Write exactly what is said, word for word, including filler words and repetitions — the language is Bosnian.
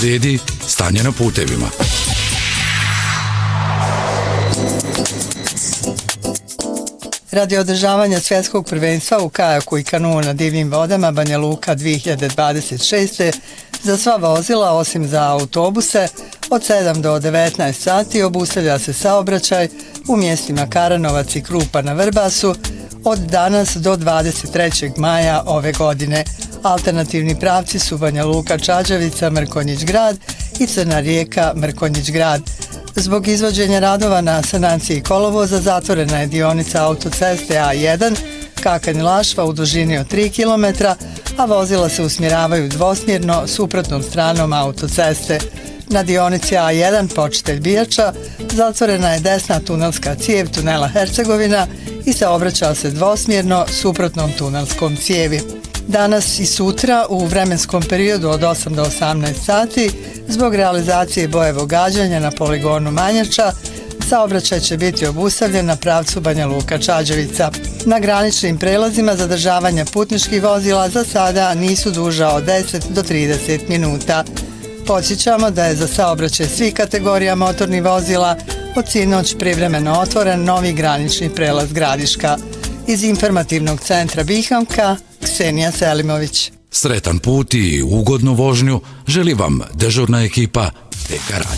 Slijedi stanje na putevima. Radi održavanja svjetskog prvenstva u kajaku i kanuu na divljim vodama Banja Luka dvije hiljade dvadeset šeste. za sva vozila osim za autobuse od sedam do devetnaest sati obustavlja se saobraćaj u mjestima Karanovac i Krupa na Vrbasu od danas do dvadeset trećeg maja ove godine. Alternativni pravci su Banja Luka, Čađavica, Mrkonjić grad i Crna Rijeka, Mrkonjić grad. Zbog izvođenja radova na sanaciji kolovoza zatvorena je dionica autoceste A jedan Kakanj-Lašva u dužini od tri kilometra, a vozila se usmjeravaju dvosmjerno suprotnom stranom autoceste. Na dionici A jedan Počitelj Bijača zatvorena je desna tunelska cijev tunela Hercegovina i saobraća se dvosmjerno suprotnom tunelskom cijevi. Danas i sutra u vremenskom periodu od osam do osamnaest sati zbog realizacije bojevog gađanja na poligonu Manjača saobraćaj će biti obustavljen na pravcu Banja Luka-Čađavica. Na graničnim prelazima zadržavanja putničkih vozila za sada nisu duža od deset do trideset minuta. Podsjećamo da je za saobraćaj svih kategorija motornih vozila od sinoć privremeno otvoren novi granični prelaz Gradiška. Iz informativnog centra Bihamka, Ksenija Selimović. Sretan put i ugodnu vožnju želi vam dežurna ekipa T K